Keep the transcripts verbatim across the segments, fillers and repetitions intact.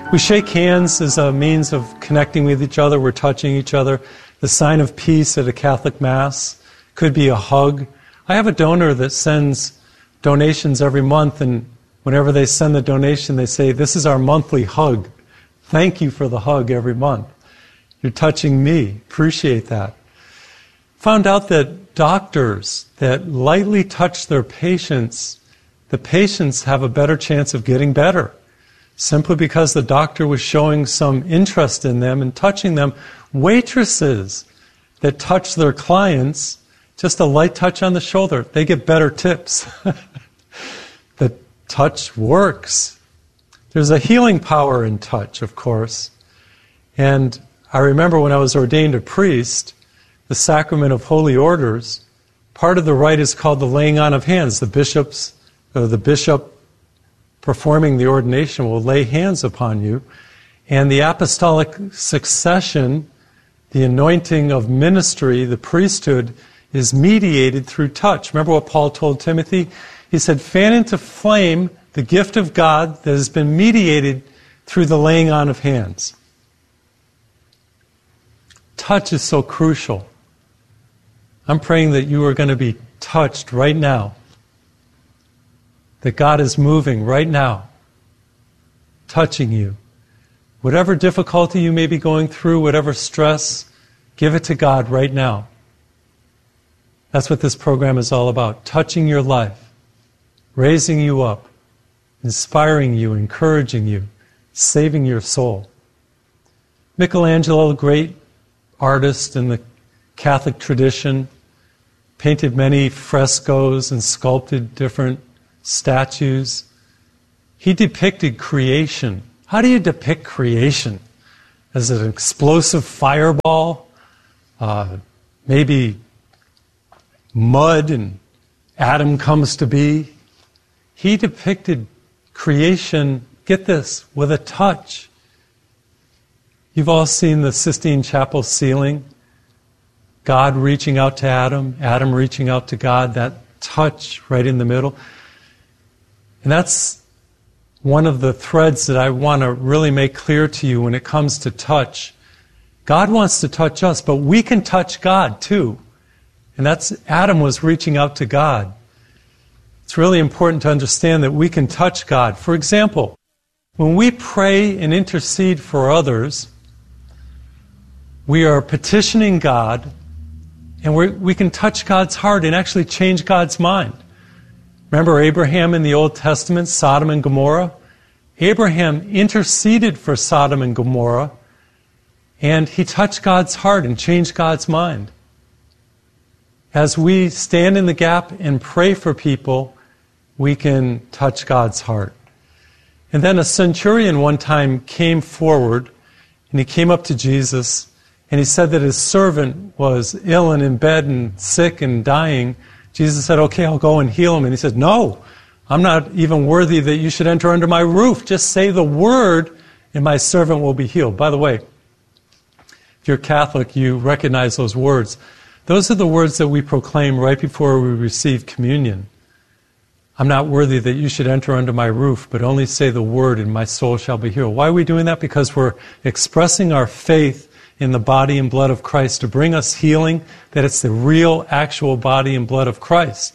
We shake hands as a means of connecting with each other. We're touching each other. The sign of peace at a Catholic Mass could be a hug. I have a donor that sends donations every month, and whenever they send the donation, they say, "This is our monthly hug. Thank you for the hug every month. You're touching me. Appreciate that." Found out that doctors that lightly touch their patients, the patients have a better chance of getting better, simply because the doctor was showing some interest in them and touching them. Waitresses that touch their clients, just a light touch on the shoulder, they get better tips. The touch works. There's a healing power in touch, of course. And I remember when I was ordained a priest, the sacrament of holy orders, part of the rite is called the laying on of hands. The bishops, or the bishop performing the ordination will lay hands upon you. And the apostolic succession, the anointing of ministry, the priesthood, is mediated through touch. Remember what Paul told Timothy? He said, "Fan into flame the gift of God that has been mediated through the laying on of hands." Touch is so crucial. I'm praying that you are going to be touched right now. That God is moving right now, touching you. Whatever difficulty you may be going through, whatever stress, give it to God right now. That's what this program is all about. Touching your life, raising you up, inspiring you, encouraging you, saving your soul. Michelangelo, great artist in the Catholic tradition, painted many frescoes and sculpted different statues. He depicted creation. How do you depict creation? As an explosive fireball? Uh, maybe mud and Adam comes to be? He depicted creation, get this, with a touch. You've all seen the Sistine Chapel ceiling. God reaching out to Adam, Adam reaching out to God, that touch right in the middle. And that's one of the threads that I want to really make clear to you when it comes to touch. God wants to touch us, but we can touch God too. And that's, Adam was reaching out to God. It's really important to understand that we can touch God. For example, when we pray and intercede for others, we are petitioning God, and we we can touch God's heart and actually change God's mind. Remember Abraham in the Old Testament, Sodom and Gomorrah? Abraham interceded for Sodom and Gomorrah, and he touched God's heart and changed God's mind. As we stand in the gap and pray for people, we can touch God's heart. And then a centurion one time came forward, and he came up to Jesus, and he said that his servant was ill and in bed and sick and dying. Jesus said, "Okay, I'll go and heal him." And he said, "No, I'm not even worthy that you should enter under my roof. Just say the word, and my servant will be healed." By the way, if you're Catholic, you recognize those words. Those are the words that we proclaim right before we receive communion. "I'm not worthy that you should enter under my roof, but only say the word, and my soul shall be healed." Why are we doing that? Because we're expressing our faith in the body and blood of Christ to bring us healing, that it's the real, actual body and blood of Christ.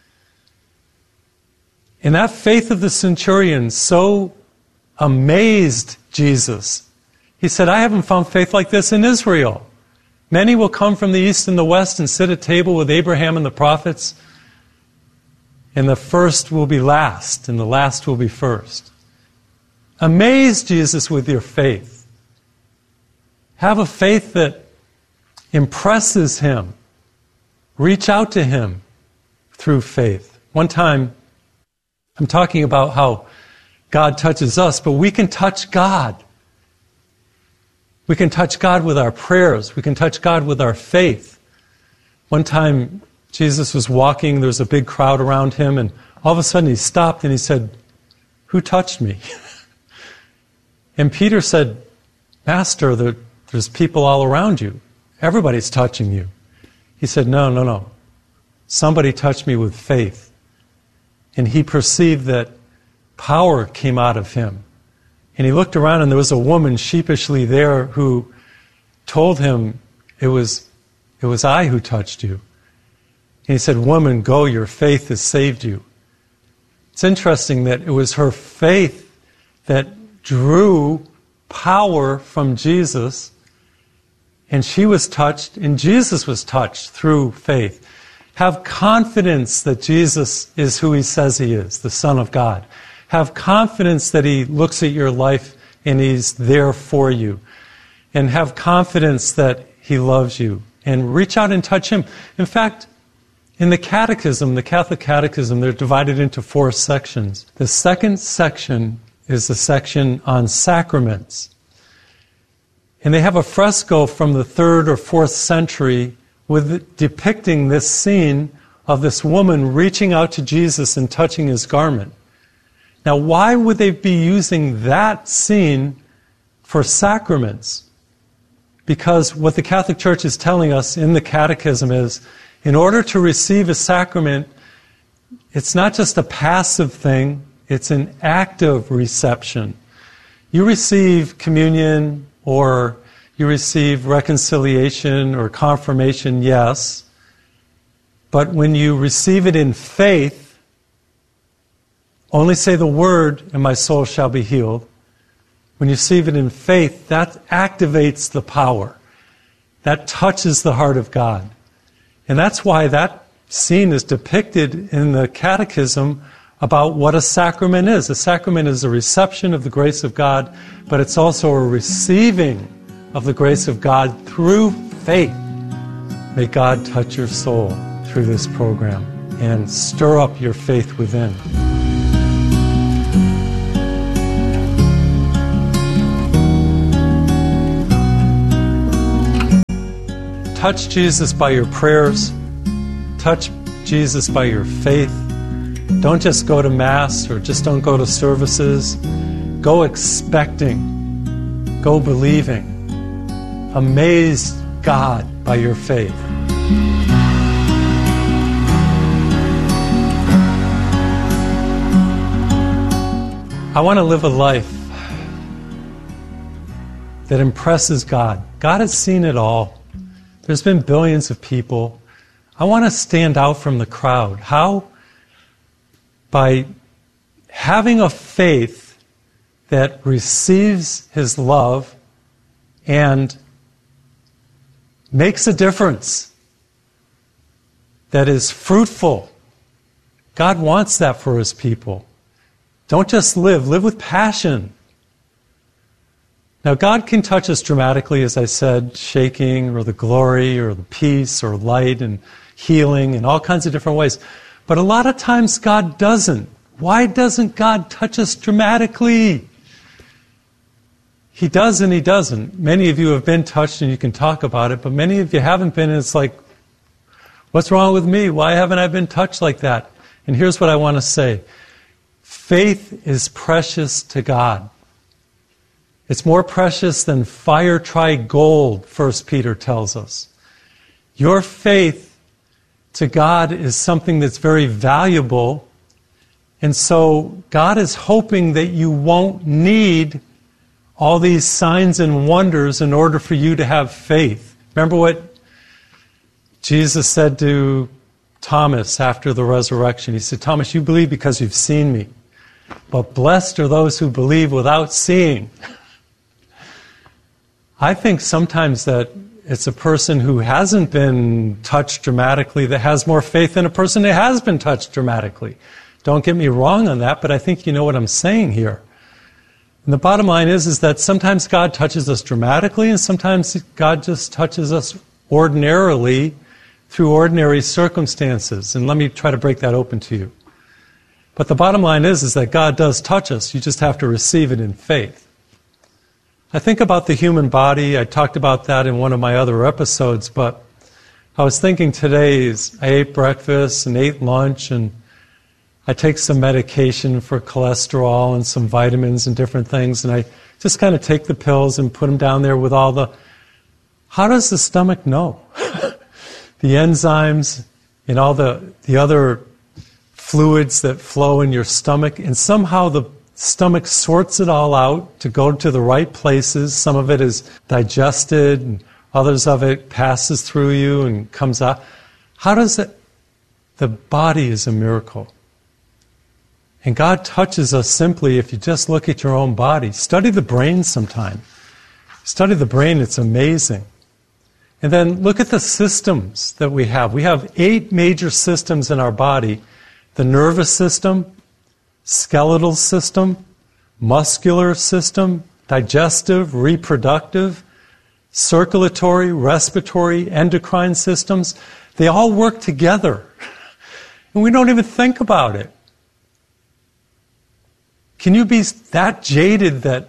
And that faith of the centurion so amazed Jesus. He said, "I haven't found faith like this in Israel. Many will come from the east and the west and sit at table with Abraham and the prophets, and the first will be last, and the last will be first." Amaze Jesus with your faith. Have a faith that impresses Him. Reach out to Him through faith. One time, I'm talking about how God touches us, but we can touch God. We can touch God with our prayers. We can touch God with our faith. One time, Jesus was walking, there was a big crowd around Him, and all of a sudden He stopped and He said, "Who touched me?" And Peter said, "Master, the There's people all around you. Everybody's touching you." He said, no, no, no. Somebody touched me with faith. And he perceived that power came out of him. And he looked around and there was a woman sheepishly there who told him, it was, it was I who touched you. And he said, woman, go, your faith has saved you. It's interesting that it was her faith that drew power from Jesus, and she was touched, and Jesus was touched through faith. Have confidence that Jesus is who he says he is, the Son of God. Have confidence that he looks at your life and he's there for you. And have confidence that he loves you. And reach out and touch him. In fact, in the Catechism, the Catholic Catechism, they're divided into four sections. The second section is the section on sacraments. And they have a fresco from the third or fourth century with depicting this scene of this woman reaching out to Jesus and touching his garment. Now, why would they be using that scene for sacraments? Because what the Catholic Church is telling us in the Catechism is, in order to receive a sacrament, it's not just a passive thing, it's an active reception. You receive communion or you receive reconciliation or confirmation, yes, but when you receive it in faith, only say the word and my soul shall be healed. When you receive it in faith, that activates the power. That touches the heart of God. And that's why that scene is depicted in the Catechism about what a sacrament is. A sacrament is a reception of the grace of God, but it's also a receiving of the grace of God through faith. May God touch your soul through this program and stir up your faith within. Touch Jesus by your prayers. Touch Jesus by your faith. Don't just go to Mass or just don't go to services. Go expecting. Go believing. Amaze God by your faith. I want to live a life that impresses God. God has seen it all. There's been billions of people. I want to stand out from the crowd. How? By having a faith that receives his love and makes a difference, that is fruitful. God wants that for his people. Don't just live, live with passion. Now, God can touch us dramatically, as I said, shaking or the glory or the peace or light and healing in all kinds of different ways. But a lot of times God doesn't. Why doesn't God touch us dramatically? He does and he doesn't. Many of you have been touched and you can talk about it, but many of you haven't been, and it's like, what's wrong with me? Why haven't I been touched like that? And here's what I want to say. Faith is precious to God. It's more precious than fire tried gold, First Peter tells us. Your faith to God is something that's very valuable, and so God is hoping that you won't need all these signs and wonders in order for you to have faith. Remember what Jesus said to Thomas after the resurrection? He said, Thomas, you believe because you've seen me, but blessed are those who believe without seeing. I think sometimes that it's a person who hasn't been touched dramatically that has more faith than a person that has been touched dramatically. Don't get me wrong on that, but I think you know what I'm saying here. And the bottom line is, is that sometimes God touches us dramatically and sometimes God just touches us ordinarily through ordinary circumstances. And let me try to break that open to you. But the bottom line is, is that God does touch us. You just have to receive it in faith. I think about the human body. I talked about that in one of my other episodes, but I was thinking today is I ate breakfast and ate lunch and I take some medication for cholesterol and some vitamins and different things, and I just kind of take the pills and put them down there with all the... How does the stomach know? The enzymes and all the, the other fluids that flow in your stomach, and somehow the Stomach sorts it all out to go to the right places. Some of it is digested, and others of it passes through you and comes out. How does it? The body is a miracle. And God touches us simply if you just look at your own body. Study the brain sometime. Study the brain, it's amazing. And then look at the systems that we have. We have eight major systems in our body. The nervous system, skeletal system, muscular system, digestive, reproductive, circulatory, respiratory, endocrine systems. They all work together. And we don't even think about it. Can you be that jaded that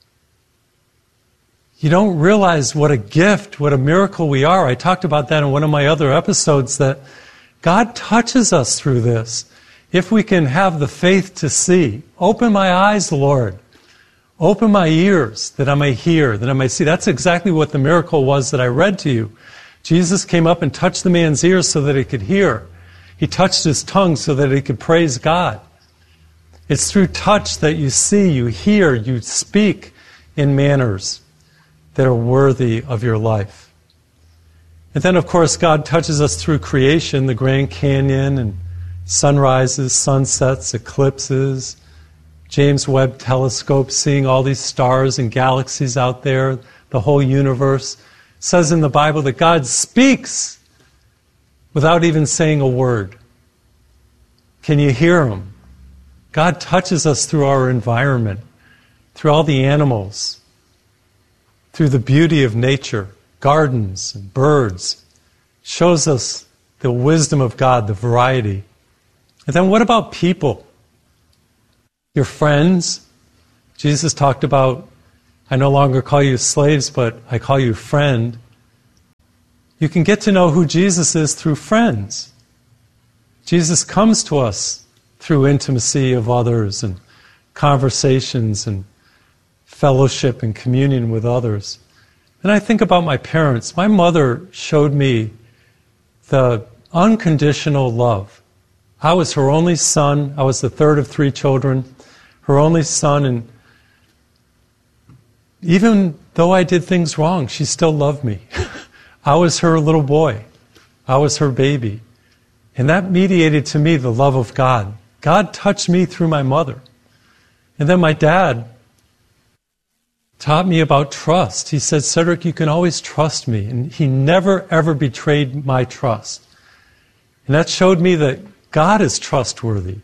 you don't realize what a gift, what a miracle we are? I talked about that in one of my other episodes, that God touches us through this. If we can have the faith to see. Open my eyes, Lord. Open my ears that I may hear, that I may see. That's exactly what the miracle was that I read to you. Jesus came up and touched the man's ears so that he could hear. He touched his tongue so that he could praise God. It's through touch that you see, you hear, you speak in manners that are worthy of your life. And then, of course, God touches us through creation, the Grand Canyon and sunrises, sunsets, eclipses, James Webb Telescope, seeing all these stars and galaxies out there, the whole universe. It says in the Bible that God speaks without even saying a word. Can you hear Him? God touches us through our environment, through all the animals, through the beauty of nature, gardens and birds. Shows us the wisdom of God, the variety. And then what about people? Your friends. Jesus talked about, I no longer call you slaves, but I call you friend. You can get to know who Jesus is through friends. Jesus comes to us through intimacy of others and conversations and fellowship and communion with others. And I think about my parents. My mother showed me the unconditional love. I was her only son. I was the third of three children, her only son, and even though I did things wrong, she still loved me. I was her little boy. I was her baby. And that mediated to me the love of God. God touched me through my mother. And then my dad taught me about trust. He said, Cedric, you can always trust me. And he never, ever betrayed my trust. And that showed me that God is trustworthy.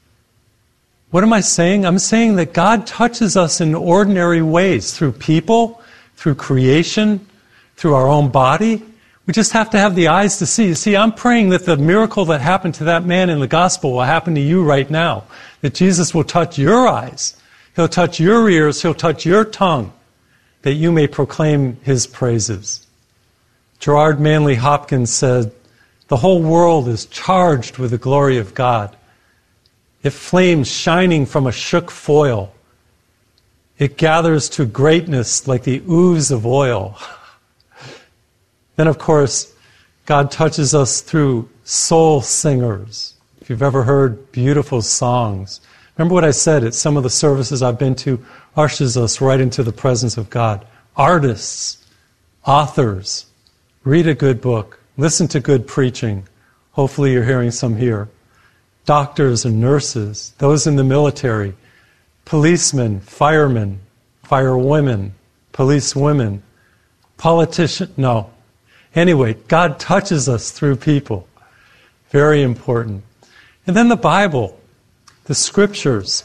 What am I saying? I'm saying that God touches us in ordinary ways, through people, through creation, through our own body. We just have to have the eyes to see. You see, I'm praying that the miracle that happened to that man in the gospel will happen to you right now. That Jesus will touch your eyes. He'll touch your ears. He'll touch your tongue. That you may proclaim His praises. Gerard Manley Hopkins said, the whole world is charged with the glory of God. It flames shining from a shook foil. It gathers to greatness like the ooze of oil. Then, of course, God touches us through soul singers. If you've ever heard beautiful songs. Remember what I said at some of the services I've been to, ushers us right into the presence of God. Artists, authors, read a good book, listen to good preaching. Hopefully you're hearing some here. Doctors and nurses, those in the military, policemen, firemen, firewomen, policewomen, politicians, no. Anyway, God touches us through people. Very important. And then the Bible, the Scriptures.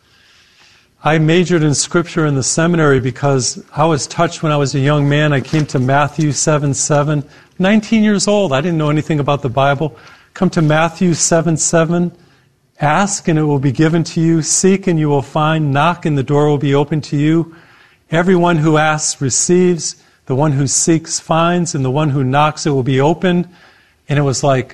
I majored in Scripture in the seminary because I was touched when I was a young man. I came to Matthew seven seven. nineteen years old. I didn't know anything about the Bible. Come to Matthew seven seven. Ask and it will be given to you. Seek and you will find. Knock and the door will be opened to you. Everyone who asks receives. The one who seeks finds. And the one who knocks it will be opened. And it was like,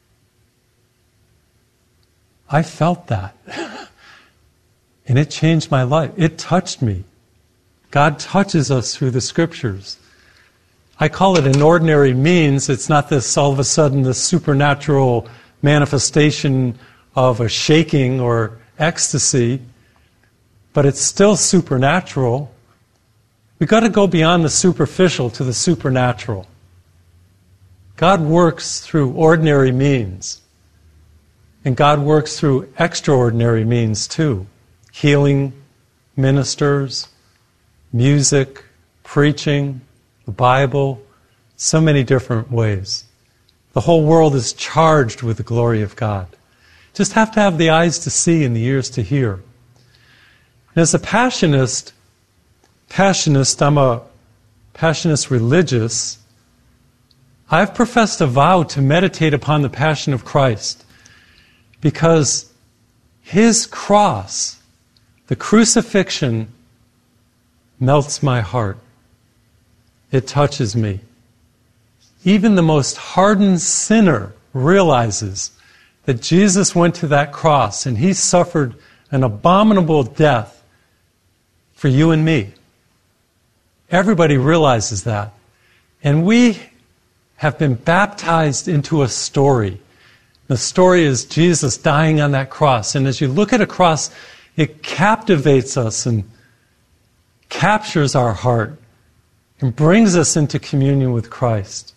I felt that. And it changed my life. It touched me. God touches us through the Scriptures. I call it an ordinary means. It's not this all of a sudden this supernatural manifestation of a shaking or ecstasy. but it's still supernatural. We've got to go beyond the superficial to the supernatural. God works through ordinary means. And God works through extraordinary means too. Healing, ministers, music, preaching, the Bible, so many different ways. The whole world is charged with the glory of God. Just have to have the eyes to see and the ears to hear. And as a passionist, passionist, I'm a passionist religious, I've professed a vow to meditate upon the passion of Christ because His cross, the crucifixion, melts my heart. It touches me. Even the most hardened sinner realizes that Jesus went to that cross and He suffered an abominable death for you and me. Everybody realizes that. And we have been baptized into a story. The story is Jesus dying on that cross. And as you look at a cross, it captivates us and captures our heart and brings us into communion with Christ.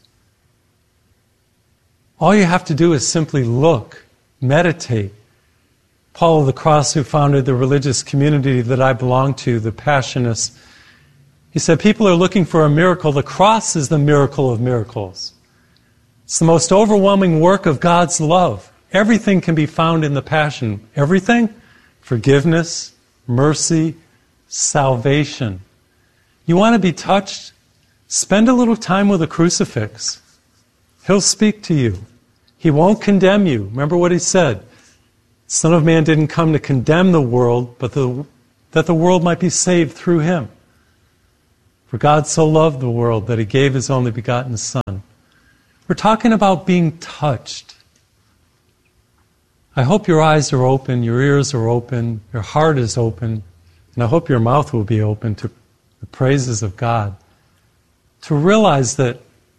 All you have to do is simply look, meditate. Paul of the Cross, who founded the religious community that I belong to, the Passionists, he said, people are looking for a miracle. The cross is the miracle of miracles. It's the most overwhelming work of God's love. Everything can be found in the Passion. Everything? Forgiveness, mercy, salvation. You want to be touched? Spend a little time with a crucifix. He'll speak to you. He won't condemn you. Remember what He said. Son of Man didn't come to condemn the world, but the, that the world might be saved through Him. For God so loved the world that He gave His only begotten Son. We're talking about being touched. I hope your eyes are open, your ears are open, your heart is open, and I hope your mouth will be open to the praises of God. To realize that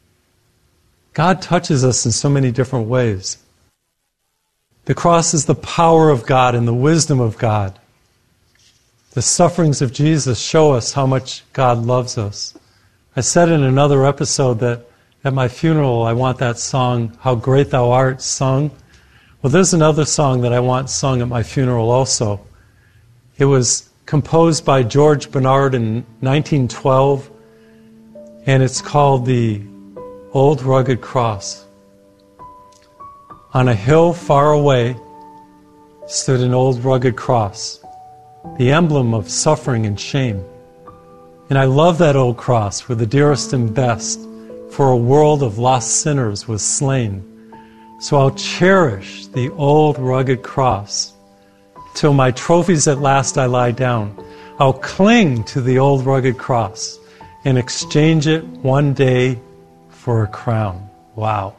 God touches us in so many different ways. The cross is the power of God and the wisdom of God. The sufferings of Jesus show us how much God loves us. I said in another episode that at my funeral I want that song, How Great Thou Art, sung. Well, there's another song that I want sung at my funeral also. It was composed by George Bernard in nineteen twelve, and it's called The Old Rugged Cross. On a hill far away stood an old rugged cross, the emblem of suffering and shame. And I love that old cross where the dearest and best for a world of lost sinners was slain. So I'll cherish the old rugged cross till my trophies at last I lie down. I'll cling to the old rugged cross and exchange it one day for a crown. Wow.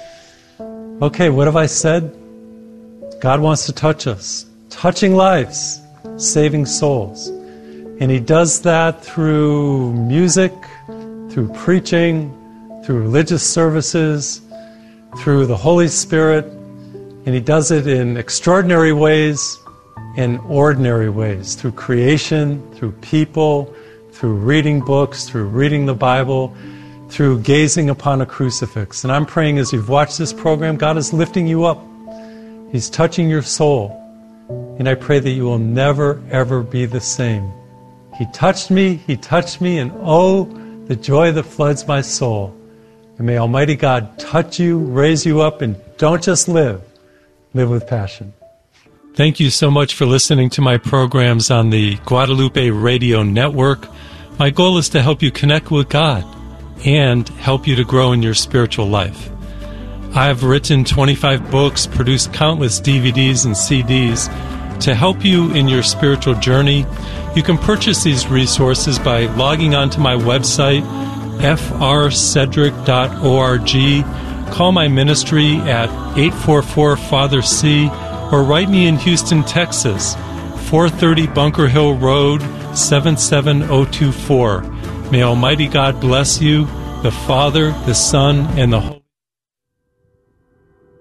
Okay, what have I said? God wants to touch us. Touching lives, saving souls. And He does that through music, through preaching, through religious services, through the Holy Spirit. And He does it in extraordinary ways and ordinary ways, through creation, through people, through reading books, through reading the Bible, through gazing upon a crucifix. And I'm praying as you've watched this program, God is lifting you up. He's touching your soul. And I pray that you will never, ever be the same. He touched me, He touched me, and oh, the joy that floods my soul. And may Almighty God touch you, raise you up, and don't just live. Live with passion. Thank you so much for listening to my programs on the Guadalupe Radio Network. My goal is to help you connect with God and help you to grow in your spiritual life. I've written twenty-five books, produced countless D V Ds and C Ds to help you in your spiritual journey. You can purchase these resources by logging onto my website, f r cedric dot org. Call my ministry at eight four four Father C or write me in Houston, Texas, four thirty Bunker Hill Road, seven seven zero two four. May Almighty God bless you, the Father, the Son, and the Holy Spirit.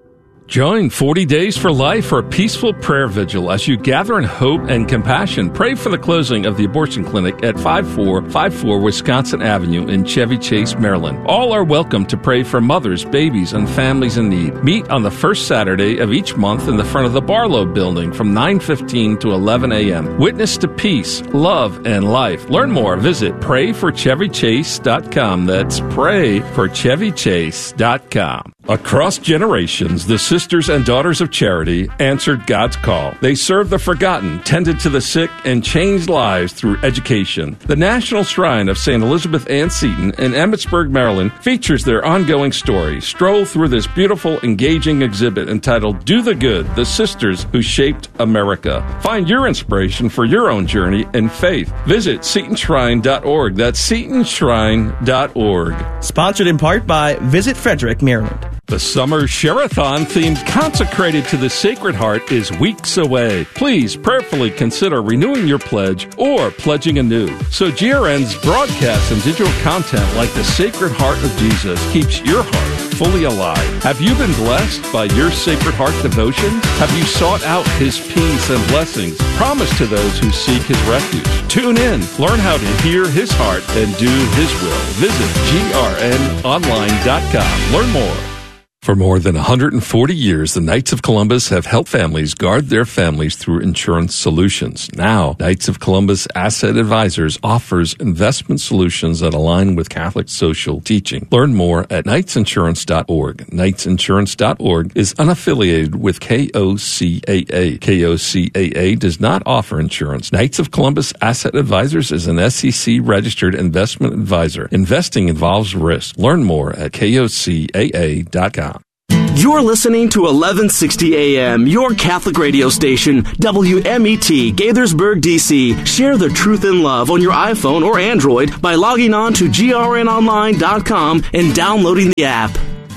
Join forty Days for Life for a peaceful prayer vigil as you gather in hope and compassion. Pray for the closing of the abortion clinic at five four five four Wisconsin Avenue in Chevy Chase, Maryland. All are welcome to pray for mothers, babies, and families in need. Meet on the first Saturday of each month in the front of the Barlow Building from nine fifteen to eleven a.m. Witness to peace, love, and life. Learn more. Visit pray for chevy chase dot com. That's pray for chevy chase dot com. Across generations, the Sisters and Daughters of Charity answered God's call. They served the forgotten, tended to the sick, and changed lives through education. The National Shrine of Saint Elizabeth Ann Seton in Emmitsburg, Maryland, features their ongoing story. Stroll through this beautiful, engaging exhibit entitled Do the Good, the Sisters Who Shaped America. Find your inspiration for your own journey in faith. Visit seton shrine dot org. That's seton shrine dot org. Sponsored in part by Visit Frederick, Maryland. The summer Share-a-thon theme consecrated to the Sacred Heart is weeks away. Please prayerfully consider renewing your pledge or pledging anew so G R N's broadcasts and digital content like the Sacred Heart of Jesus keeps your heart fully alive. Have you been blessed by your Sacred Heart devotions? Have you sought out His peace and blessings promised to those who seek His refuge? Tune in. Learn how to hear His heart and do His will. Visit G R N online dot com. Learn more. For more than one hundred forty years, the Knights of Columbus have helped families guard their families through insurance solutions. Now, Knights of Columbus Asset Advisors offers investment solutions that align with Catholic social teaching. Learn more at knights insurance dot org. knights insurance dot org is unaffiliated with K O C A A. K O C A A does not offer insurance. Knights of Columbus Asset Advisors is an S E C-registered investment advisor. Investing involves risk. Learn more at K O C A A dot com. You're listening to eleven sixty A M, your Catholic radio station, W M E T, Gaithersburg, D C. Share the truth and love on your iPhone or Android by logging on to G R N online dot com and downloading the app.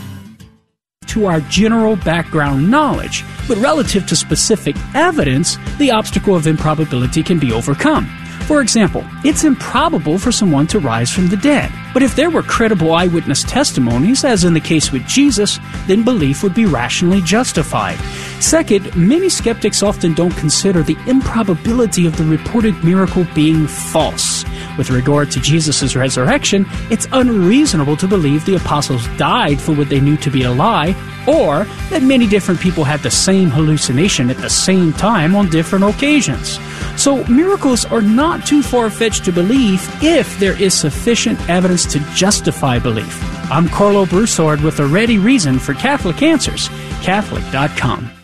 To our general background knowledge, but relative to specific evidence, the obstacle of improbability can be overcome. For example, it's improbable for someone to rise from the dead. But if there were credible eyewitness testimonies, as in the case with Jesus, then belief would be rationally justified. Second, many skeptics often don't consider the improbability of the reported miracle being false. With regard to Jesus' resurrection, it's unreasonable to believe the apostles died for what they knew to be a lie, or that many different people had the same hallucination at the same time on different occasions. So miracles are not too far-fetched to believe if there is sufficient evidence to justify belief. I'm Carlo Broussard with a ready reason for Catholic Answers, Catholic dot com.